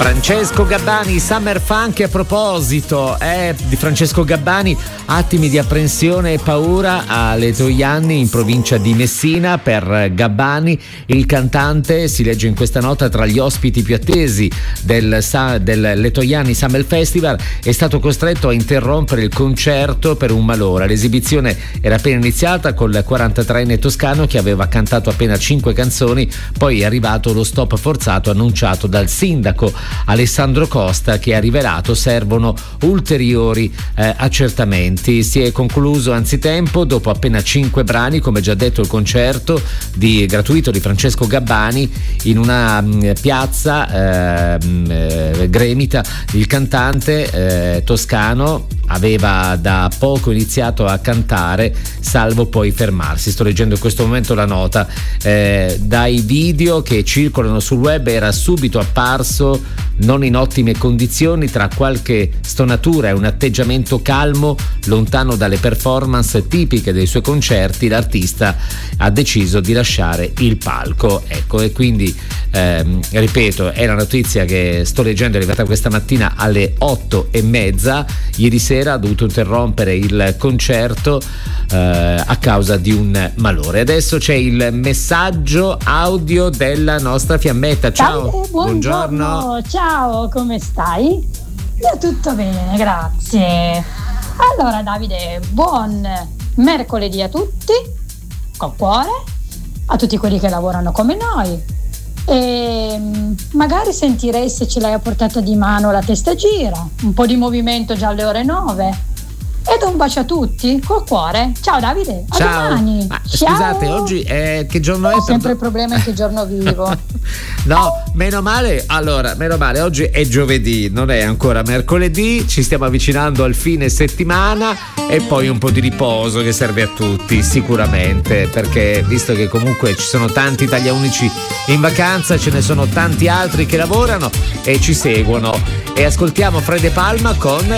Francesco Gabbani, Summer Funk. A proposito di Francesco Gabbani, attimi di apprensione e paura a Letojanni in provincia di Messina. Per Gabbani, il cantante, si legge in questa nota, tra gli ospiti più attesi del Letojanni Summer Festival, è stato costretto a interrompere il concerto per un malore. L'esibizione era appena iniziata col 43enne toscano che aveva cantato appena 5 canzoni, poi è arrivato lo stop forzato annunciato dal sindaco Alessandro Costa, che ha rivelato servono ulteriori accertamenti. Si è concluso anzitempo dopo appena 5 brani, come già detto, il concerto gratuito di Francesco Gabbani in una piazza gremita. Il cantante toscano aveva da poco iniziato a cantare, salvo poi fermarsi. Sto leggendo in questo momento la nota. Dai video che circolano sul web era subito apparso non in ottime condizioni, tra qualche stonatura e un atteggiamento calmo, lontano dalle performance tipiche dei suoi concerti. L'artista ha deciso di lasciare il palco. Ecco, e quindi ripeto, è la notizia che sto leggendo, è arrivata questa mattina alle 8:30. Ieri sera ha dovuto interrompere il concerto a causa di un malore. Adesso c'è il messaggio audio della nostra Fiammetta. Ciao. Davide, buongiorno. Ciao, come stai? Io tutto bene, grazie. Allora Davide, buon mercoledì a tutti, col cuore, a tutti quelli che lavorano come noi, e magari sentirei se ce l'hai a portata di mano la testa gira, un po' di movimento già alle ore 9. Ed un bacio a tutti, col cuore. Ciao Davide, a domani. Ciao. Scusate, oggi che giorno è? Sempre il problema in che giorno vivo. No, meno male, oggi è giovedì, non è ancora mercoledì, ci stiamo avvicinando al fine settimana e poi un po' di riposo che serve a tutti sicuramente, perché visto che comunque ci sono tanti Italia-Unici in vacanza, ce ne sono tanti altri che lavorano e ci seguono. E ascoltiamo Fred De Palma con